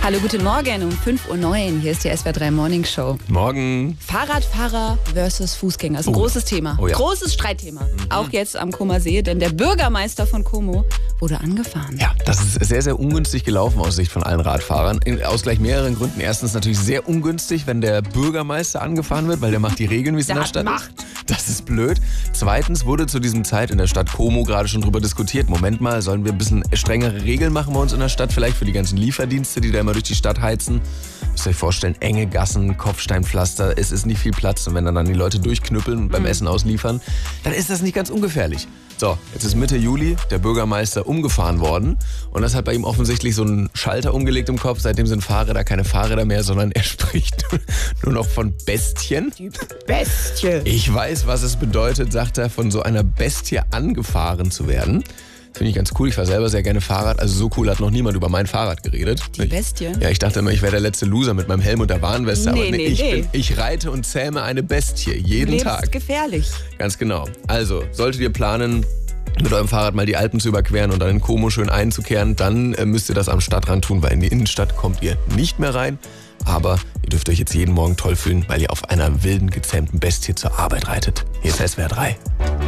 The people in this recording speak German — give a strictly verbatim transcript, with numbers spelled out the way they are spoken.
Hallo, guten Morgen um fünf Uhr neun. Hier ist die S W R drei Morning Show. Morgen. Fahrradfahrer versus Fußgänger. Das ist ein Oh. großes Thema. Oh ja. Großes Streitthema. Mhm. Auch jetzt am Comer See, denn der Bürgermeister von Como wurde angefahren. Ja, das ist sehr, sehr ungünstig gelaufen aus Sicht von allen Radfahrern. In, aus gleich mehreren Gründen. Erstens natürlich sehr ungünstig, wenn der Bürgermeister angefahren wird, weil der macht die Regeln, wie es in der Stadt Macht. ist. Das ist blöd. Zweitens wurde zu diesem Zeit in der Stadt Como gerade schon drüber diskutiert. Moment mal, sollen wir ein bisschen strengere Regeln machen bei uns in der Stadt? Vielleicht für die ganzen Lieferdienste, die da immer durch die Stadt heizen. Müsst ihr euch vorstellen, enge Gassen, Kopfsteinpflaster, es ist nicht viel Platz. Und wenn dann, dann die Leute durchknüppeln und beim Essen ausliefern, dann ist das nicht ganz ungefährlich. So, jetzt ist Mitte Juli der Bürgermeister umgefahren worden und das hat bei ihm offensichtlich so einen Schalter umgelegt im Kopf. Seitdem sind Fahrräder keine Fahrräder mehr, sondern er spricht nur noch von Bestien. Die Bestie. Ich weiß, was es bedeutet, sagt er, von so einer Bestie angefahren zu werden. Finde ich ganz cool. Ich fahre selber sehr gerne Fahrrad. Also so cool hat noch niemand über mein Fahrrad geredet. Die Bestie? Ja, ich dachte immer, ich wäre der letzte Loser mit meinem Helm und der Warnweste. Nee, aber nee, nee, ich, nee. Bin, ich reite und zähme eine Bestie jeden Tag. Lebensgefährlich. Ganz genau. Also, solltet ihr planen, mit eurem Fahrrad mal die Alpen zu überqueren und dann in Como schön einzukehren, dann äh, müsst ihr das am Stadtrand tun, weil in die Innenstadt kommt ihr nicht mehr rein. Aber ihr dürft euch jetzt jeden Morgen toll fühlen, weil ihr auf einer wilden, gezähmten Bestie zur Arbeit reitet. Hier ist S W R drei.